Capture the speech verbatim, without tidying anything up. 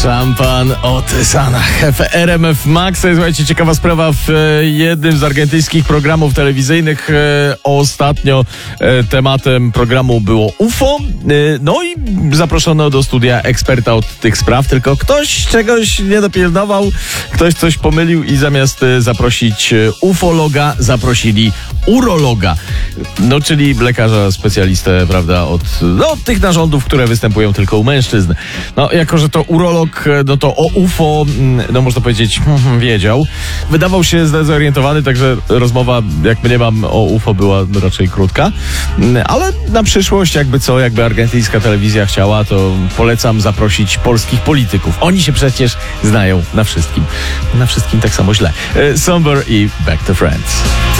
Szampan o Tysanach w R M F Max. Słuchajcie, ciekawa sprawa w jednym z argentyńskich programów telewizyjnych. Ostatnio tematem programu było U F O. No i zaproszono do studia eksperta od tych spraw, tylko ktoś czegoś nie dopilnował, ktoś coś pomylił i zamiast zaprosić ufologa, zaprosili urologa. No, czyli lekarza specjalistę, prawda, od, no, od tych narządów, które występują tylko u mężczyzn. No, jako że to urolog, no to o U F O, no można powiedzieć, wiedział. Wydawał się zdezorientowany, także rozmowa, jak mniemam, o U F O była raczej krótka. Ale na przyszłość, jakby co, jakby argentyńska telewizja chciała, to polecam zaprosić polskich polityków. Oni się przecież znają na wszystkim. Na wszystkim tak samo źle. Somber i Back to Friends.